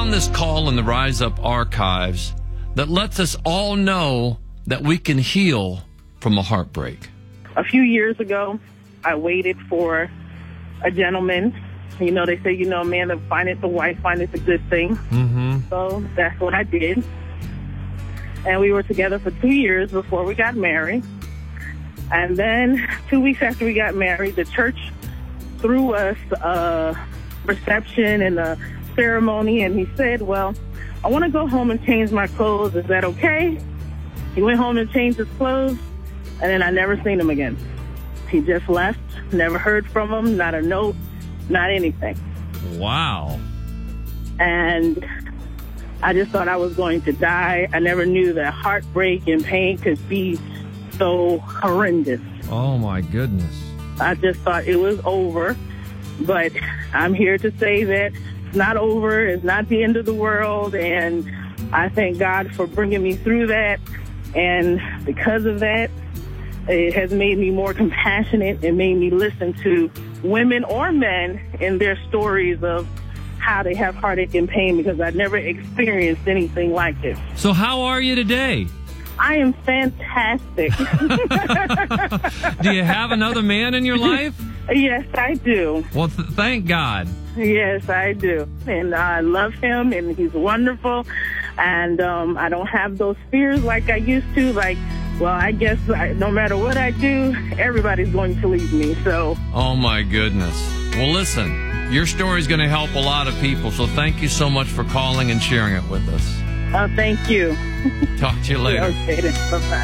found this call in the Rise Up archives that lets us all know that we can heal from a heartbreak. A few years ago, I waited for a gentleman. You know, they say, a man that findeth a wife findeth a good thing. Mm-hmm. So that's what I did. And we were together for 2 years before we got married. And then 2 weeks after we got married, the church threw us a reception and a ceremony. And he said, well, I want to go home and change my clothes. Is that okay? He went home and changed his clothes. And then I never seen him again. He just left, never heard from him, not a note, not anything. Wow. And I just thought I was going to die. I never knew that heartbreak and pain could be so horrendous. Oh, my goodness. I just thought it was over. But I'm here to say that it's not over. It's not the end of the world. And I thank God for bringing me through that. And because of that, it has made me more compassionate and made me listen to women or men in their stories of how they have heartache and pain, because I've never experienced anything like this. So how are you today? I am fantastic. Do you have another man in your life? Yes, I do. Well, thank God. Yes, I do. And I love him, and he's wonderful. And I don't have those fears like I used to. Like, well, I guess no matter what I do, everybody's going to leave me. So. Oh, my goodness. Well, listen, your story is going to help a lot of people. So thank you so much for calling and sharing it with us. Thank you. Talk to you later. Okay, then. Bye-bye.